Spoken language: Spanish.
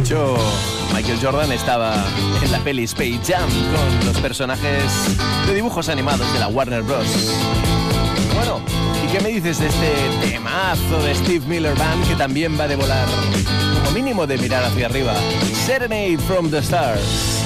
hecho, Michael Jordan estaba en la peli Space Jam con los personajes de dibujos animados de la Warner Bros. Bueno, ¿y qué me dices de este temazo de Steve Miller Band que también va de volar, como mínimo de mirar hacia arriba? Serenade from the Stars.